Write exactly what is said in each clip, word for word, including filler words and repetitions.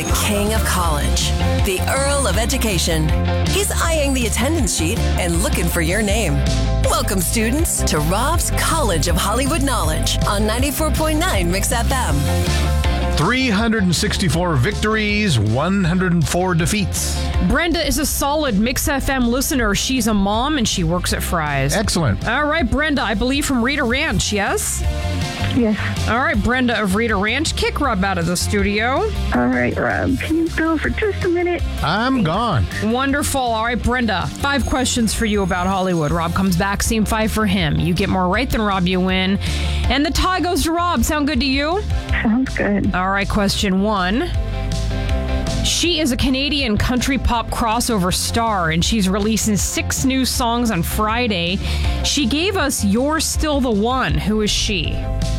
King of college, the Earl of education. He's eyeing the attendance sheet and looking for your name. Welcome, students, to Rob's College of Hollywood Knowledge on ninety-four point nine Mix F M. three hundred sixty-four victories, one hundred four defeats. Brenda is a solid Mix F M listener. She's a mom and she works at Fry's. Excellent. All right, Brenda, I believe from Rita Ranch, yes? Yes. All right, Brenda of Rita Ranch, kick Rob out of the studio. All right, Rob, can you go for just a minute? I'm gone. Wonderful. All right, Brenda, five questions for you about Hollywood. Rob comes back, same five for him. You get more right than Rob, you win. And the tie goes to Rob. Sound good to you? Sounds good. All right, question one. She is a Canadian country pop crossover star, and she's releasing six new songs on Friday. She gave us You're Still the One. Who is she?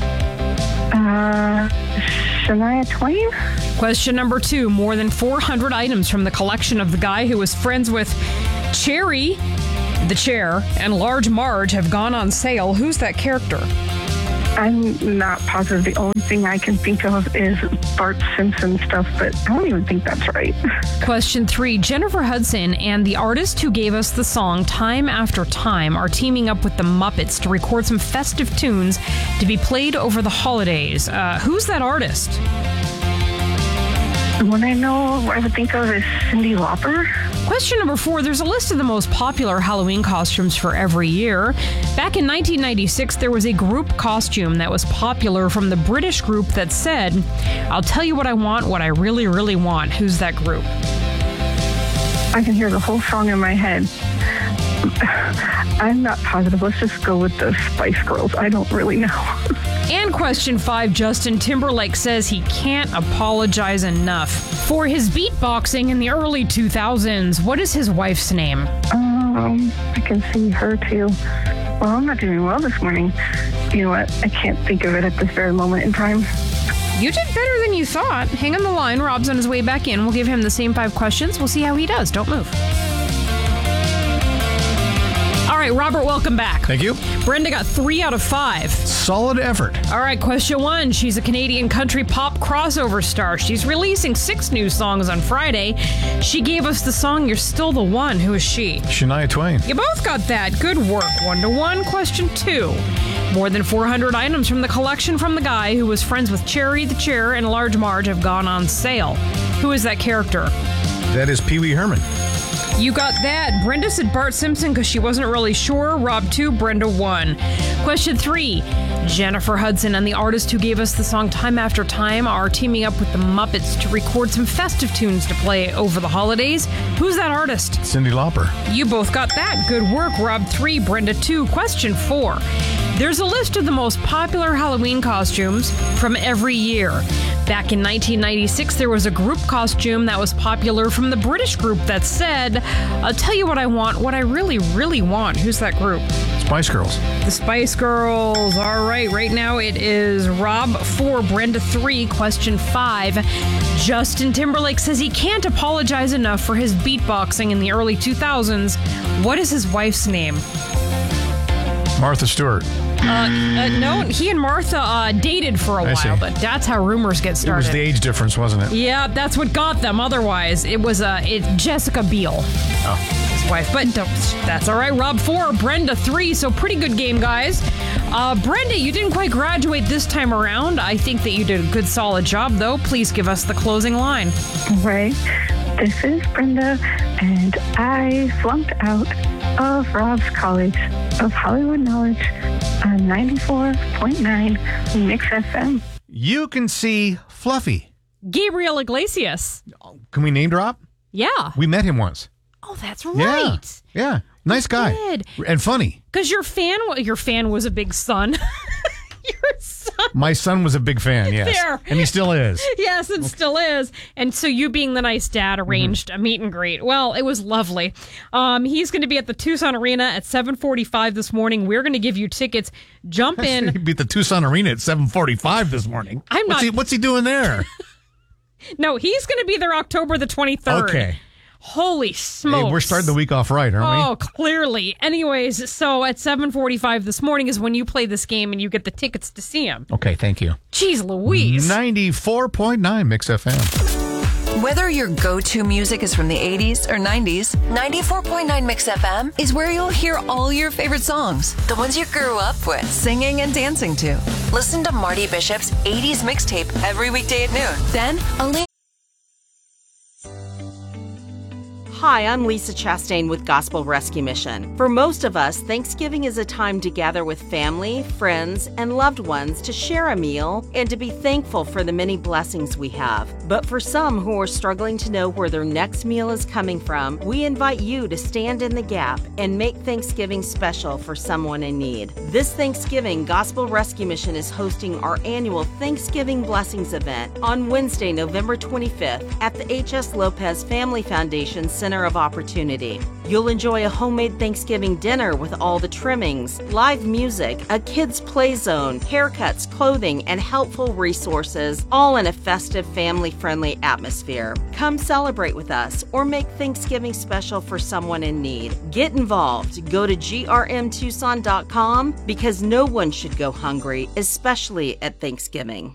Uh, Shania Twain? Question number two. More than four hundred items from the collection of the guy who was friends with Cherry, the Chair, and Large Marge have gone on sale. Who's that character? I'm not positive. The only thing I can think of is Bart Simpson stuff, but I don't even think that's right. Question three. Jennifer Hudson and the artist who gave us the song Time After Time are teaming up with the Muppets to record some festive tunes to be played over the holidays. Uh, who's that artist? The one I know I would think of is Cyndi Lauper. Question number four. There's a list of the most popular Halloween costumes for every year. Back in nineteen ninety-six, there was a group costume that was popular from the British group that said, I'll tell you what I want, what I really, really want. Who's that group? I can hear the whole song in my head. I'm not positive. Let's just go with the Spice Girls. I don't really know. And question five, Justin Timberlake says he can't apologize enough for his beatboxing in the early two thousands. What is his wife's name? Um, I can see her too. Well, I'm not doing well this morning. You know what? I can't think of it at this very moment in time. You did better than you thought. Hang on the line. Rob's on his way back in. We'll give him the same five questions. We'll see how he does. Don't move. All right, Robert, welcome back. Thank you. Brenda got three out of five. Solid effort. All right, question one. She's a Canadian country pop crossover star. She's releasing six new songs on Friday. She gave us the song You're Still the One. Who is she? Shania Twain. You both got that. Good work. One to one. Question two. More than four hundred items from the collection from the guy who was friends with Cherry, the Chair, and Large Marge have gone on sale. Who is that character? That is Pee Wee Herman. You got that. Brenda said Bart Simpson because she wasn't really sure. Rob two, Brenda one. Question three. Jennifer Hudson and the artist who gave us the song Time After Time are teaming up with the Muppets to record some festive tunes to play over the holidays. Who's that artist? Cyndi Lauper. You both got that. Good work. Rob three, Brenda two. Question four. There's a list of the most popular Halloween costumes from every year. Back in nineteen ninety-six, there was a group costume that was popular from the British group that said, I'll tell you what I want, what I really, really want. Who's that group? Spice Girls. The Spice Girls. All right, right now it is Rob four, Brenda three, question five. Justin Timberlake says he can't apologize enough for his beatboxing in the early two thousands. What is his wife's name? Martha Stewart. Uh, uh, no, he and Martha uh, dated for a I while, see. but that's how rumors get It started. was the age difference, wasn't it? Yeah, that's what got them. Otherwise, it was uh, it, Jessica Biel, Oh. his wife. But don't, that's all right. Rob four, Brenda three. So pretty good game, guys. Uh, Brenda, you didn't quite graduate this time around. I think that you did a good, solid job, though. Please give us the closing line. Right. This is Brenda, and I flunked out of Rob's College of Hollywood Knowledge on ninety-four point nine Mix F M. You can see Fluffy. Gabriel Iglesias. Can we name drop? Yeah. We met him once. Oh, that's Yeah. right. Yeah. Nice guy. did. And funny. Because your fan, your fan was a big son. Your son. My son was a big fan, yes. There. And he still is. Yes, it still is. And so you being the nice dad arranged mm-hmm. a meet and greet. Well, it was lovely. Um, he's going to be at the Tucson Arena at seven forty-five this morning. We're going to give you tickets. Jump in. He beat the Tucson Arena at seven forty-five this morning. I'm what's not. He, what's he doing there? No, he's going to be there October the twenty-third. Okay. Holy smokes. Hey, we're starting the week off right, aren't we? Oh, clearly. Anyways, so at seven forty-five this morning is when you play this game and you get the tickets to see him. Okay, thank you. Jeez Louise. ninety-four point nine Mix F M. Whether your go-to music is from the eighties or nineties, ninety-four point nine Mix F M is where you'll hear all your favorite songs, the ones you grew up with, singing and dancing to. Listen to Marty Bishop's eighties mixtape every weekday at noon. Then, Elaine. Hi, I'm Lisa Chastain with Gospel Rescue Mission. For most of us, Thanksgiving is a time to gather with family, friends, and loved ones to share a meal and to be thankful for the many blessings we have. But for some who are struggling to know where their next meal is coming from, we invite you to stand in the gap and make Thanksgiving special for someone in need. This Thanksgiving, Gospel Rescue Mission is hosting our annual Thanksgiving Blessings event on Wednesday, November twenty-fifth at the H S Lopez Family Foundation Center of Opportunity. You'll enjoy a homemade Thanksgiving dinner with all the trimmings, live music, a kids' play zone, haircuts, clothing, and helpful resources, all in a festive, family-friendly atmosphere. Come celebrate with us or make Thanksgiving special for someone in need. Get involved. Go to G R M Tucson dot com because no one should go hungry, especially at Thanksgiving.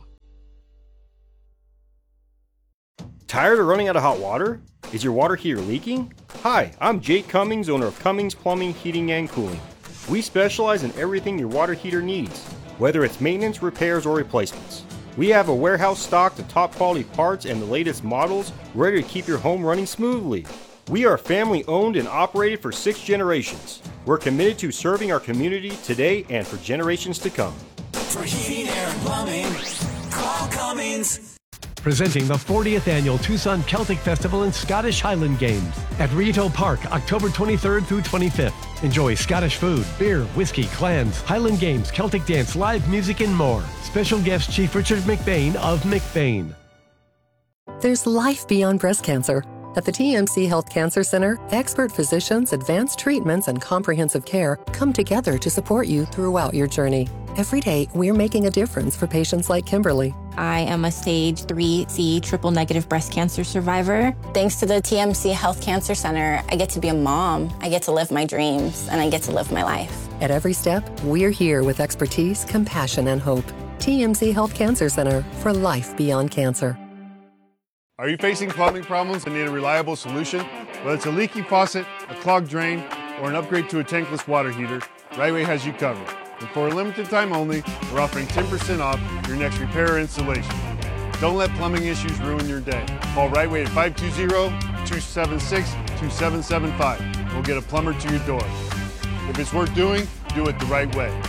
Tired of running out of hot water? Is your water heater leaking? Hi, I'm Jake Cummings, owner of Cummings Plumbing, Heating, and Cooling. We specialize in everything your water heater needs, whether it's maintenance, repairs, or replacements. We have a warehouse stocked of top quality parts and the latest models ready to keep your home running smoothly. We are family owned and operated for six generations. We're committed to serving our community today and for generations to come. For heating, air, and plumbing, call Cummings. Presenting the fortieth Annual Tucson Celtic Festival and Scottish Highland Games at Rito Park, October twenty-third through twenty-fifth. Enjoy Scottish food, beer, whiskey, clans, Highland Games, Celtic dance, live music, and more. Special guest Chief Richard McBain of McBain. There's life beyond breast cancer. At the T M C Health Cancer Center, expert physicians, advanced treatments, and comprehensive care come together to support you throughout your journey. Every day, we're making a difference for patients like Kimberly. I am a stage three C triple negative breast cancer survivor. Thanks to the T M C Health Cancer Center, I get to be a mom, I get to live my dreams, and I get to live my life. At every step, we're here with expertise, compassion, and hope. T M C Health Cancer Center, for life beyond cancer. Are you facing plumbing problems and need a reliable solution? Whether it's a leaky faucet, a clogged drain, or an upgrade to a tankless water heater, Rightway has you covered. And for a limited time only, we're offering ten percent off your next repair or installation. Don't let plumbing issues ruin your day. Call Rightway at five two zero, two seven six, two seven seven five. We'll get a plumber to your door. If it's worth doing, do it the right way.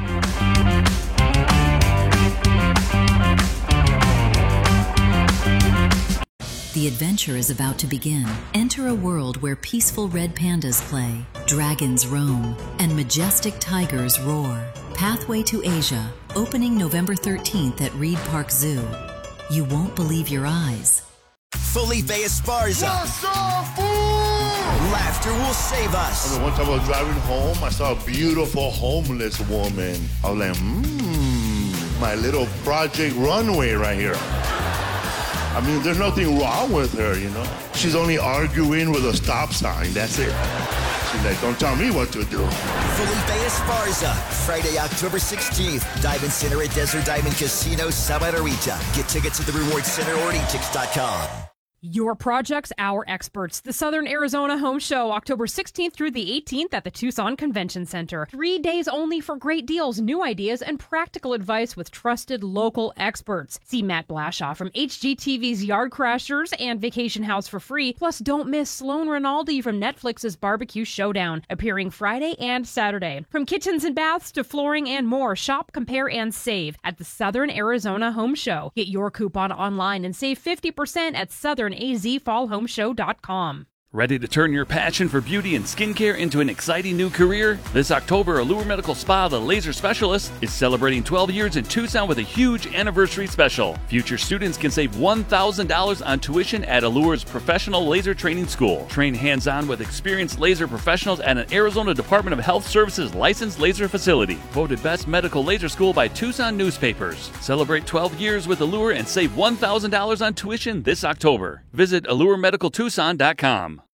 The adventure is about to begin. Enter a world where peaceful red pandas play, dragons roam, and majestic tigers roar. Pathway to Asia, opening November thirteenth at Reed Park Zoo. You won't believe your eyes. Felipe Esparza. What's up, fool? Laughter will save us. I mean, one time I was driving home, I saw a beautiful homeless woman. I was like, mmm, my little Project Runway right here. I mean, there's nothing wrong with her, you know. She's only arguing with a stop sign, that's it. She's like, don't tell me what to do. Felipe Esparza, Friday, October sixteenth. Diamond Center at Desert Diamond Casino, Santa Rita. Get tickets at the Reward Center or e tix dot com. Your projects, our experts. The Southern Arizona Home Show, October sixteenth through the eighteenth at the Tucson Convention Center. Three days only for great deals, new ideas, and practical advice with trusted local experts. See Matt Blashaw from H G T V's Yard Crashers and Vacation House for free. Plus, don't miss Sloan Rinaldi from Netflix's Barbecue Showdown, appearing Friday and Saturday. From kitchens and baths to flooring and more, shop, compare, and save at the Southern Arizona Home Show. Get your coupon online and save fifty percent at southern a z fall home show dot com. Ready to turn your passion for beauty and skincare into an exciting new career? This October, Allure Medical Spa, the laser specialist, is celebrating twelve years in Tucson with a huge anniversary special. Future students can save one thousand dollars on tuition at Allure's Professional Laser Training School. Train hands-on with experienced laser professionals at an Arizona Department of Health Services licensed laser facility. Voted Best Medical Laser School by Tucson newspapers. Celebrate twelve years with Allure and save one thousand dollars on tuition this October. Visit allure medical tucson dot com.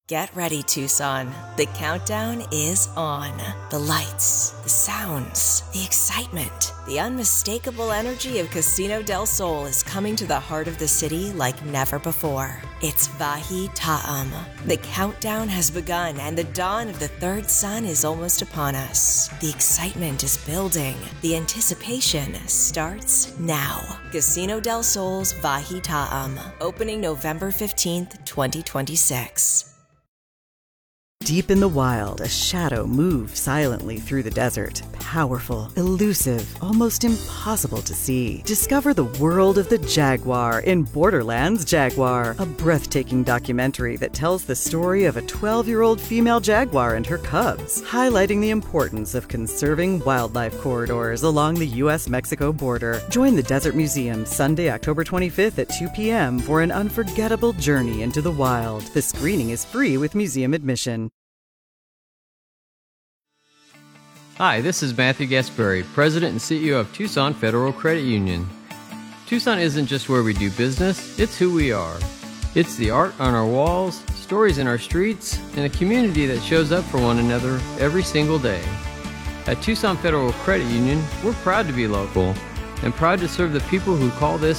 Get ready, Tucson. The countdown is on. The lights, the sounds, the excitement, the unmistakable energy of Casino del Sol is coming to the heart of the city like never before. It's Vahi Ta'am. The countdown has begun and the dawn of the third sun is almost upon us. The excitement is building. The anticipation starts now. Casino del Sol's Vahi Ta'am, opening November fifteenth, twenty twenty-six. Deep in the wild, a shadow moves silently through the desert. Powerful, elusive, almost impossible to see. Discover the world of the jaguar in Borderlands Jaguar, a breathtaking documentary that tells the story of a twelve-year-old female jaguar and her cubs, highlighting the importance of conserving wildlife corridors along the U S Mexico border. Join the Desert Museum Sunday, October twenty-fifth at two p.m. for an unforgettable journey into the wild. The screening is free with museum admission. Hi, this is Matthew Gasparri, President and C E O of Tucson Federal Credit Union. Tucson isn't just where we do business, it's who we are. It's the art on our walls, stories in our streets, and a community that shows up for one another every single day. At Tucson Federal Credit Union, we're proud to be local and proud to serve the people who call this